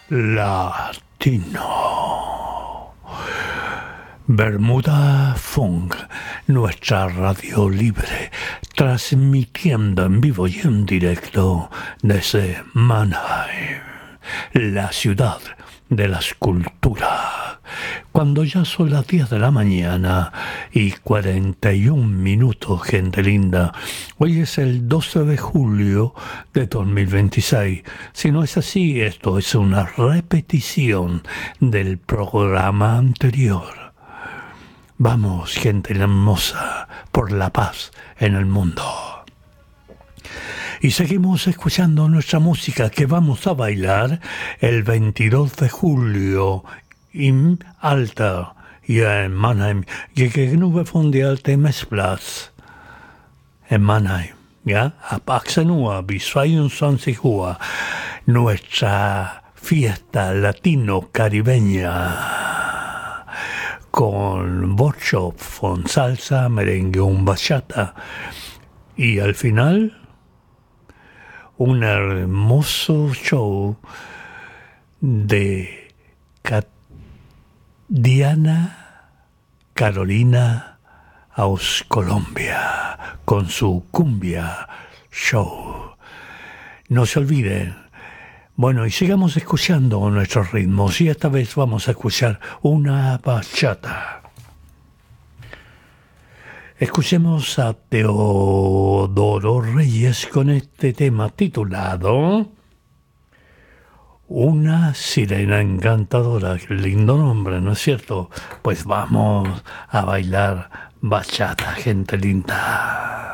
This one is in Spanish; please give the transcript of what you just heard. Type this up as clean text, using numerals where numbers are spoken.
Latino. Bermuda Funk, nuestra radio libre, transmitiendo en vivo y en directo desde Mannheim, la ciudad de la escultura. Cuando ya son las 10 de la mañana y 41 minutos, gente linda. Hoy es el 12 de julio de 2026. Si no es así, esto es una repetición del programa anterior. Vamos, gente hermosa, por la paz en el mundo. Y seguimos escuchando nuestra música que vamos a bailar el 22 de julio im Alter hier in Mannheim, gegenüber von der Artemisplatz en Mannheim, ¿ya? A 18 Uhr bis 22 Uhr, nuestra fiesta latino-caribeña con workshop con salsa, merengue, bachata y al final un hermoso show de Diana Carolina aus Colombia con su cumbia show. No se olviden. Bueno, y sigamos escuchando nuestros ritmos y esta vez vamos a escuchar una bachata. Escuchemos a Teodoro Reyes con este tema titulado Una sirena encantadora. Qué lindo nombre, ¿no es cierto? Pues vamos a bailar bachata, gente linda.